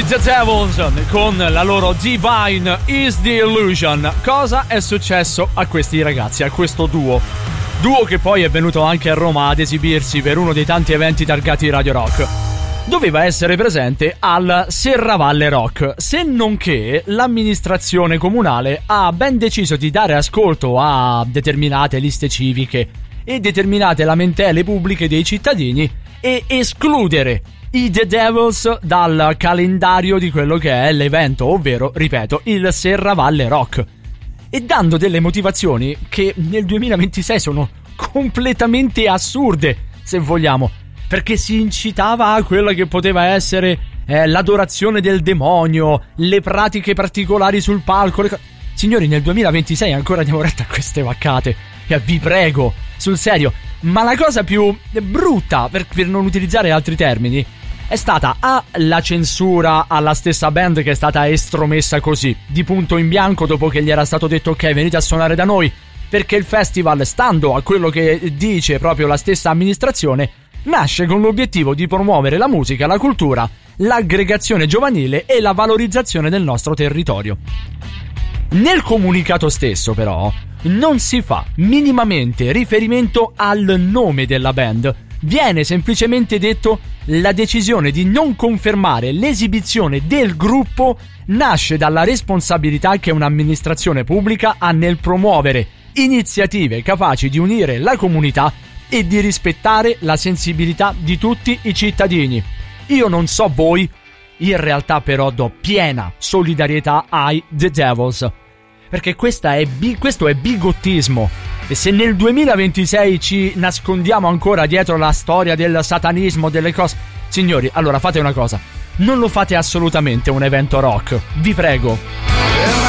I The Devils con la loro Divine is the Illusion. Cosa è successo a questi ragazzi, a questo duo che poi è venuto anche a Roma ad esibirsi per uno dei tanti eventi targati Radio Rock? Doveva essere presente al Serravalle Rock, se non che l'amministrazione comunale ha ben deciso di dare ascolto a determinate liste civiche e determinate lamentele pubbliche dei cittadini e escludere i The Devils dal calendario di quello che è l'evento, ovvero, ripeto, il Serravalle Rock, e dando delle motivazioni che nel 2026 sono completamente assurde, se vogliamo, perché si incitava a quella che poteva essere l'adorazione del demonio, le pratiche particolari sul palco. Signori, nel 2026 ancora diamo retta a queste vaccate, vi prego, sul serio. Ma la cosa più brutta, per non utilizzare altri termini, è stata la censura alla stessa band, che è stata estromessa così, di punto in bianco, dopo che gli era stato detto ok, venite a suonare da noi, perché il festival, stando a quello che dice proprio la stessa amministrazione, nasce con l'obiettivo di promuovere la musica, la cultura, l'aggregazione giovanile e la valorizzazione del nostro territorio. Nel comunicato stesso, però, non si fa minimamente riferimento al nome della band. Viene semplicemente detto: la decisione di non confermare l'esibizione del gruppo nasce dalla responsabilità che un'amministrazione pubblica ha nel promuovere iniziative capaci di unire la comunità e di rispettare la sensibilità di tutti i cittadini. Io non so voi, in realtà però do piena solidarietà ai The Devils, perché questo è bigottismo. E se nel 2026 ci nascondiamo ancora dietro la storia del satanismo, delle cose, signori, allora fate una cosa: non lo fate assolutamente un evento rock, vi prego.